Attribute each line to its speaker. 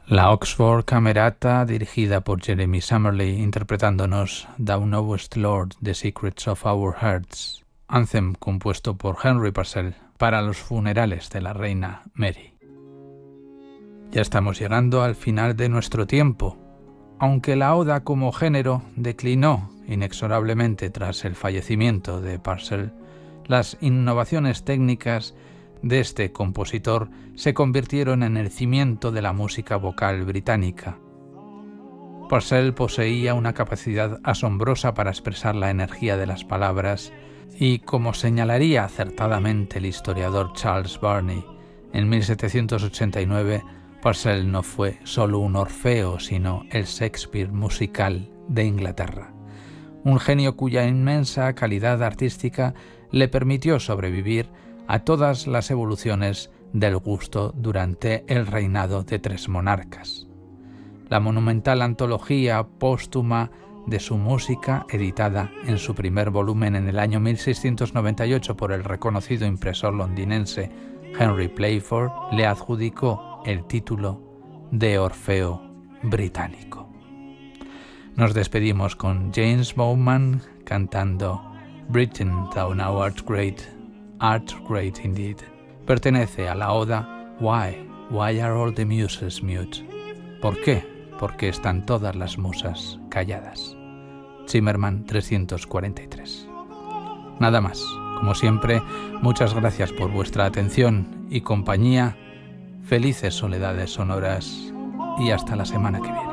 Speaker 1: La Oxford Camerata, dirigida por Jeremy Summerly, interpretándonos Thou Knowest, Lord, the Secrets of Our Hearts, anthem compuesto por Henry Purcell para los funerales de la reina Mary. Ya estamos llegando al final de nuestro tiempo. Aunque la oda como género declinó inexorablemente tras el fallecimiento de Purcell, las innovaciones técnicas de este compositor se convirtieron en el cimiento de la música vocal británica. Purcell poseía una capacidad asombrosa para expresar la energía de las palabras y, como señalaría acertadamente el historiador Charles Burney, en 1789, Purcell no fue solo un Orfeo, sino el Shakespeare musical de Inglaterra. Un genio cuya inmensa calidad artística le permitió sobrevivir a todas las evoluciones del gusto durante el reinado de 3 monarcas. La monumental antología póstuma de su música, editada en su primer volumen en el año 1698 por el reconocido impresor londinense Henry Playford, le adjudicó el título de Orfeo británico. Nos despedimos con James Bowman cantando Britain, thou now art great indeed. Pertenece a la oda Why are all the muses mute? ¿Por qué? Porque están todas las musas calladas. Zimmermann 343. Nada más. Como siempre, muchas gracias por vuestra atención y compañía. Felices soledades sonoras y hasta la semana que viene.